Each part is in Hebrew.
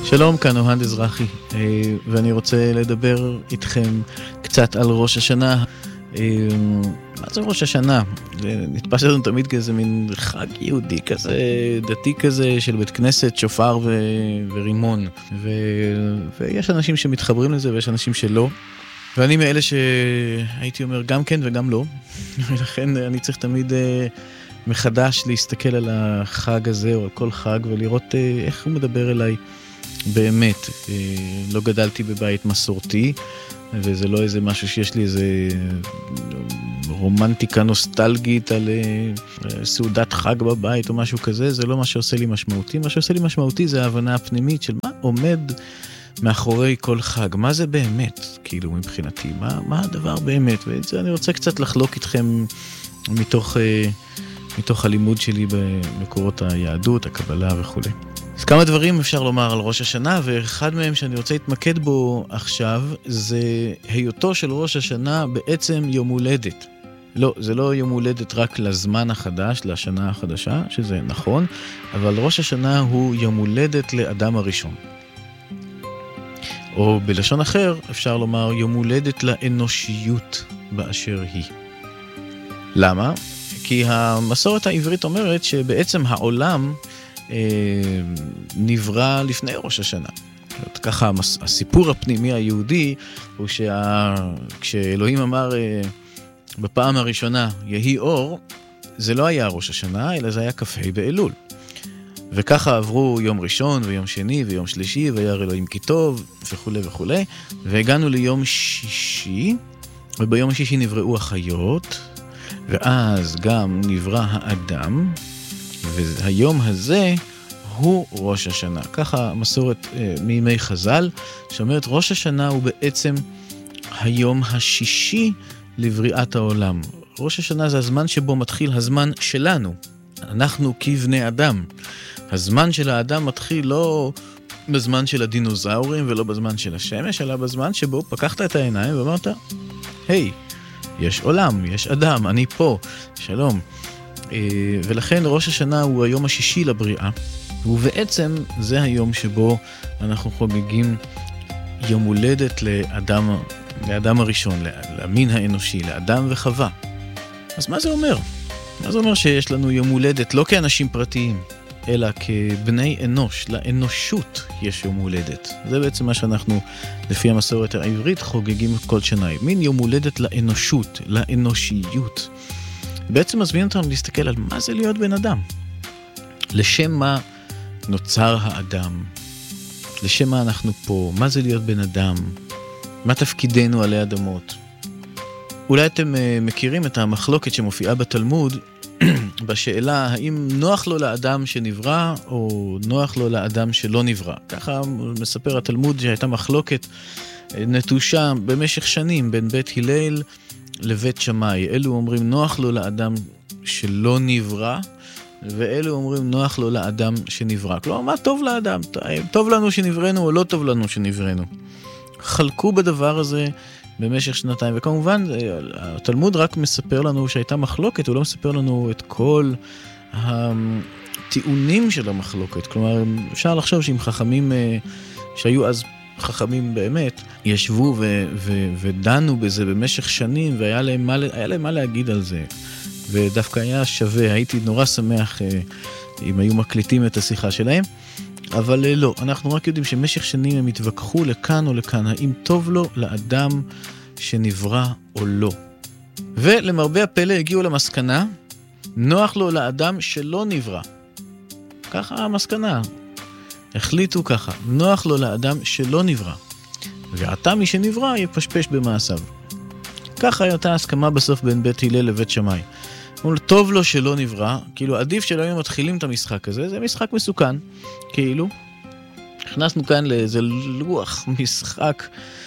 שלום, כאן אוהד אזרחי, ואני רוצה לדבר איתכם קצת על ראש השנה. מה זה ראש השנה? זה נתפס לנו תמיד כאיזה מין חג יהודי כזה, דתי כזה, של בית כנסת, שופר ורימון. ויש אנשים שמתחברים לזה ויש אנשים שלא. ואני מאלה שהייתי אומר גם כן וגם לא. ולכן אני צריך תמיד מחדש להסתכל על החג הזה או על כל חג ולראות איך הוא מדבר אליי באמת. לא גדלתי בבית מסורתי, וזה לא איזה משהו שיש לי איזה רומנטיקה נוסטלגית על סעודת חג בבית או משהו כזה. זה לא מה שעושה לי משמעותי. מה שעושה לי משמעותי זה ההבנה הפנימית של מה עומד מאחורי כל חג. מה זה באמת, כאילו, מבחינתי? מה הדבר באמת? ואת זה אני רוצה קצת לחלוק איתכם מתוך הלימוד שלי במקורות היהדות, הקבלה וכו'. אז כמה דברים אפשר לומר על ראש השנה, ואחד מהם שאני רוצה להתמקד בו עכשיו, זה היותו של ראש השנה בעצם יום הולדת. לא, זה לא יום הולדת רק לזמן החדש, לשנה החדשה, שזה נכון, אבל ראש השנה הוא יום הולדת לאדם הראשון. או בלשון אחר, אפשר לומר יום הולדת לאנושיות באשר היא. למה? כי המסורת העברית אומרת שבעצם העולם נברא לפני ראש השנה. ככה הסיפור הפנימי היהודי הוא כשאלוהים אמר בפעם הראשונה יהי אור, זה לא היה ראש השנה, אלא זה היה כ"ה באלול. וככה עברו יום ראשון ויום שני ויום שלישי, וירא אלוהים כי טוב וכו' וכו'. והגענו ליום שישי, וביום השישי נבראו החיות, ואז גם נברא האדם, והיום הזה הוא ראש השנה. ככה מסורת מימי חז"ל, שאומרת ראש השנה הוא בעצם היום השישי לבריאת העולם. ראש השנה זה הזמן שבו מתחיל הזמן שלנו. אנחנו כבני אדם. הזמן של האדם מתחיל לא בזמן של הדינוזאורים ולא בזמן של השמש, אלא בזמן שבו פקחת את העיניים ואמרת, היי, יש עולם, יש אדם, אני פה, שלום. ולכן ראש השנה הוא היום השישי לבריאה, ובעצם זה היום שבו אנחנו חוגגים יום הולדת לאדם הראשון, למין האנושי, לאדם וחווה. אז מה זה אומר? מה זה אומר שיש לנו יום הולדת לא כאנשים פרטיים, אלא כבני אנוש, לאנושות יש יום הולדת. זה בעצם מה שאנחנו, לפי המסורת העברית, חוגגים כל שנה. מין יום הולדת לאנושות, לאנושיות. בעצם מזמין אותנו להסתכל על מה זה להיות בן אדם. לשם מה נוצר האדם? לשם מה אנחנו פה? מה זה להיות בן אדם? מה תפקידנו עלי אדמות? אולי אתם מכירים את המחלוקת שמופיעה בתלמוד, בשאלה האם נוח לו לאדם שנברא או נוח לו לאדם שלא נברא. ככה מספר התלמוד שהייתה מחלוקת נטושה במשך שנים בין בית הלל לבית שמאי. אלו אומרים נוח לו לאדם שלא נברא, ואלו אומרים נוח לו לאדם שנברא. כלומר, מה טוב לאדם? טוב לנו שנברנו או לא טוב לנו שנברנו? חלקו בדבר הזה במשך שנתיים, וכמובן התלמוד רק מספר לנו שהייתה מחלוקת, הוא לא מספר לנו את כל הטיעונים של המחלוקת. כלומר, אפשר לחשוב שאם חכמים שהיו אז חכמים באמת, ישבו ודנו בזה במשך שנים, והיה להם מה להגיד על זה, ודווקא היה שווה. הייתי נורא שמח אם היו מקליטים את השיחה שלהם, אבל לא, אנחנו רק יודעים שמשך שנים הם התווכחו לכאן או לכאן, האם טוב לו לאדם שנברא או לא. ולמרבה הפלא הגיעו למסקנה, נוח לו לאדם שלא נברא. ככה המסקנה. החליטו ככה, נוח לו לאדם שלא נברא. ועתה מי שנברא יפשפש במעשיו. ככה הייתה הסכמה בסוף בין בית הלל לבית שמאי. טוב לו שלא נברא, כאילו עדיף שלא היינו מתחילים את המשחק הזה, זה משחק מסוכן, כאילו. הכנסנו כאן לאיזה לוח משחק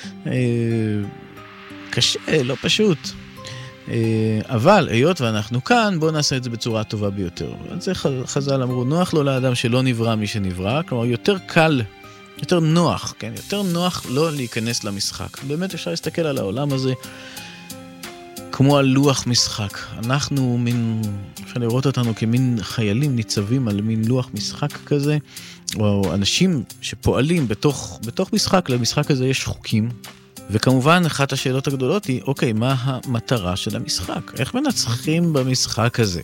קשה, לא פשוט. אבל היות ואנחנו כאן, בואו נעשה את זה בצורה הטובה ביותר. זה חז"ל אמרו, נוח לו לאדם שלא נברא מי שנברא, כלומר יותר קל, יותר נוח, כן? יותר נוח לא להיכנס למשחק. באמת אפשר להסתכל על העולם הזה כמו על לוח משחק. אנחנו אפשר לראות אותנו כמין חיילים ניצבים על מין לוח משחק כזה, או אנשים שפועלים בתוך משחק. למשחק הזה יש חוקים, וכמובן אחת השאלות הגדולות היא, אוקיי, מה המטרה של המשחק? איך מנצחים במשחק הזה?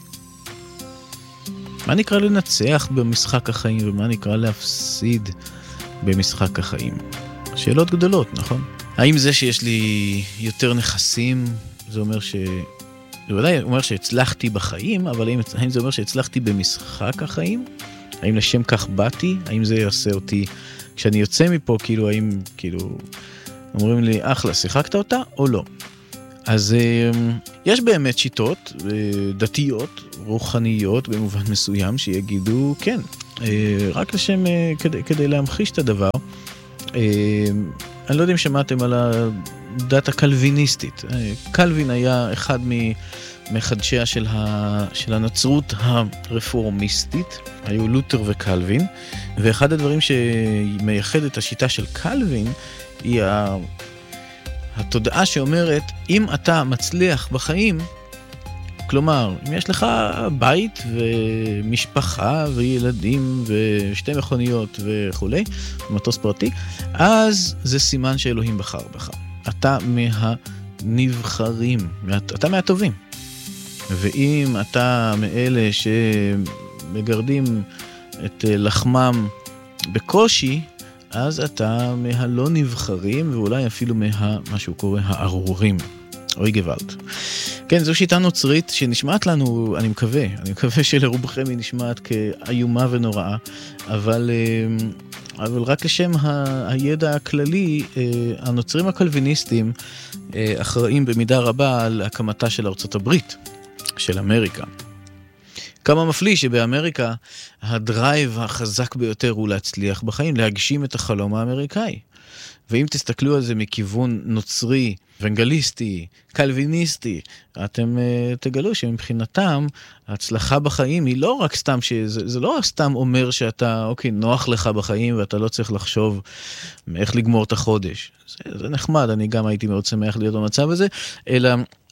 מה נקרא לנצח במשחק החיים, ומה נקרא להפסיד במשחק החיים? שאלות גדולות, נכון? האם זה שיש לי יותר נכסים, זה אומר זה ודאי אומר שהצלחתי בחיים, אבל האם זה אומר שהצלחתי במשחק החיים? האם לשם כך באתי? האם זה יעשה אותי, כשאני יוצא מפה, האם אומרים לי, אחלה, שיחקת אותה או לא? אז יש באמת שיטות דתיות, רוחניות במובן מסוים, שיגידו כן, רק לשם, כדי להמחיש את הדבר. אני לא יודע אם שמעתם על הדת הקלוויניסטית. קלווין היה אחד מחדשיה של הנצרות הרפורמיסטית, היו לותר וקלווין, ואחד הדברים שמייחד את השיטה של קלווין, היא התודעה שאומרת, אם אתה מצליח בחיים, כלומר, אם יש לך בית ומשפחה וילדים ושתי מכוניות וכו', מטוס פרטי, אז זה סימן שאלוהים בחר בך. אתה מהנבחרים, אתה מהטובים. ואם אתה מאלה שמגרדים את לחמם בקושי, אז אתה מהלא נבחרים, ואולי אפילו מה שהוא קורא הארורים, אוי גוואלד. כן, זו שיטה נוצרית שנשמעת לנו, אני מקווה שלרובכם היא נשמעת כאיומה ונוראה, אבל רק לשם הידע הכללי, הנוצרים הקלוויניסטים אחראים במידה רבה על הקמתה של ארצות הברית, של אמריקה. כמה מפליא שבאמריקה הדרייב החזק ביותר הוא להצליח בחיים, להגשים את החלום האמריקאי. ואם תסתכלו על זה מכיוון נוצרי, אוונגליסטי, קלוויניסטי, אתם תגלו שמבחינתם ההצלחה בחיים היא לא רק סתם, זה לא סתם אומר שאתה, אוקיי, נוח לך בחיים ואתה לא צריך לחשוב איך לגמור את החודש. זה נחמד, אני גם הייתי מאוד שמח להיות במצב הזה, אלא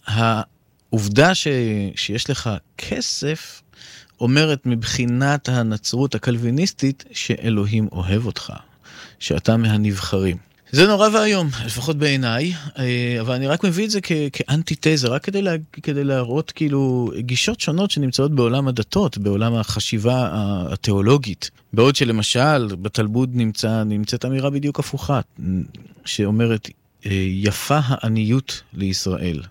העובדה שיש לך כסף, אומרת מבחינת הנצרות הקלוויניסטית שאלוהים אוהב אותך, שאתה מהנבחרים. זה נורא והיום, לפחות בעיניי, אבל אני רק מביא את זה כאנטיתזה, רק כדי להראות גישות שונות שנמצאות בעולם הדתות, בעולם החשיבה התיאולוגית. בעוד שלמשל בתלמוד נמצאת אמירה בדיוק הפוכה, שאומרת, יפה העניות לישראל.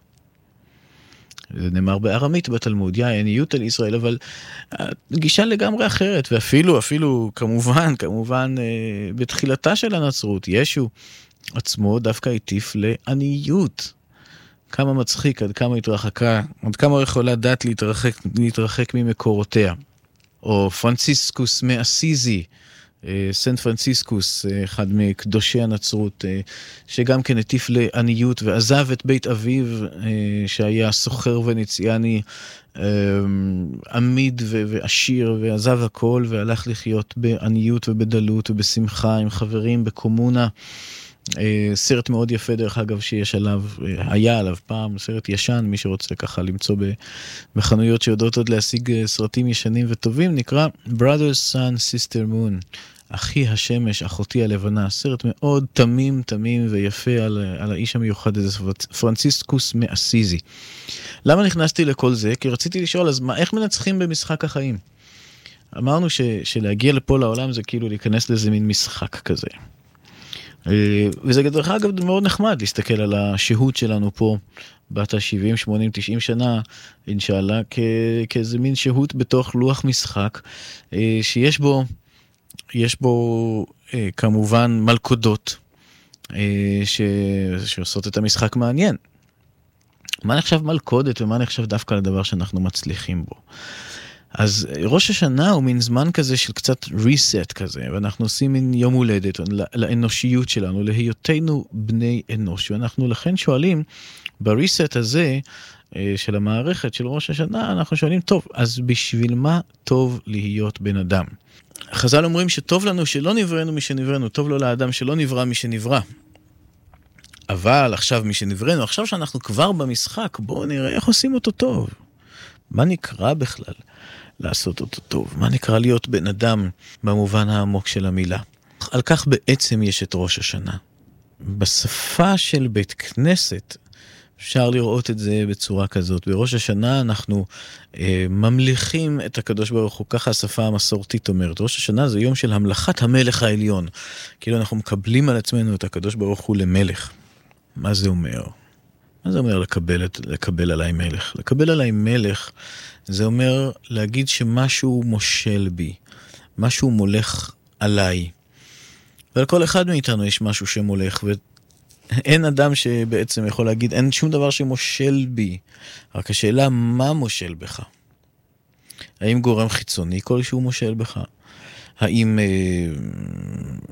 זה נאמר בארמית בתלמוד, עניות על ישראל, אבל גישה לגמרי אחרת, ואפילו כמובן, בתחילתה של הנצרות, ישו עצמו דווקא הטיף לעניות. כמה מצחיק, עד כמה יכולה דת להתרחק ממקורותיה. או פרנציסקוס מאסיזי, סנט פרנציסקוס, אחד מקדושי הנצרות, שגם כן הטיף לעניות ועזב את בית אביו, שהיה סוחר ונציאני, עמיד ועשיר, ועזב הכל והלך לחיות בעניות ובדלות ובשמחה עם חברים בקומונה. סרט מאוד יפה דרך אגב היה עליו פעם, סרט ישן, מי שרוצה ככה למצוא בחנויות שיודעות עוד להשיג סרטים ישנים וטובים, נקרא Brothers Sun Sister Moon, אחי השמש, אחותי הלבנה, סרט מאוד תמים ויפה על האיש המיוחד הזה, פרנציסקוס מאסיזי. למה נכנסתי לכל זה? כי רציתי לשאול, אז איך מנצחים במשחק החיים? אמרנו שלהגיע לפה לעולם זה כאילו להיכנס לזה מין משחק כזה. וזה דרך אגב מאוד נחמד להסתכל על השהות שלנו פה בת ה-70, 80, 90 שנה, אינשאללה, כאיזה מין שהות בתוך לוח משחק, שיש בו כמובן מלכודות שעושות את המשחק מעניין. מה נחשב מלכודת ומה נחשב דווקא לדבר שאנחנו מצליחים בו? אז ראש השנה הוא מין זמן כזה של קצת reset כזה, ואנחנו עושים מין יום הולדת לאנושיות שלנו, להיותנו בני אנוש, ואנחנו לכן שואלים, בריסט הזה של המערכת של ראש השנה, אנחנו שואלים, טוב, אז בשביל מה טוב להיות בן אדם? חז"ל אומרים שטוב לנו שלא נבראנו משנבראנו, טוב לו לאדם שלא נברא משנברא. אבל עכשיו מי שנבראנו, עכשיו שאנחנו כבר במשחק, בואו נראה איך עושים אותו טוב. מה נקרא בכלל לעשות אותו טוב? מה נקרא להיות בן אדם במובן העמוק של המילה? על כך בעצם יש את ראש השנה. בשפה של בית כנסת אפשר לראות את זה בצורה כזאת. בראש השנה אנחנו ממליכים את הקדוש ברוך הוא, ככה השפה המסורתית אומרת. ראש השנה זה יום של המלכת המלך העליון. כאילו אנחנו מקבלים על עצמנו את הקדוש ברוך הוא למלך. מה זה אומר? מה זה אומר לקבל עליי מלך? לקבל עליי מלך זה אומר להגיד שמשהו מושל בי, משהו מולך עליי. ולכל אחד מאיתנו יש משהו שמולך, ואין אדם שבעצם יכול להגיד, אין שום דבר שמושל בי. רק השאלה, מה מושל בך? האם גורם חיצוני כלשהו מושל בך? האם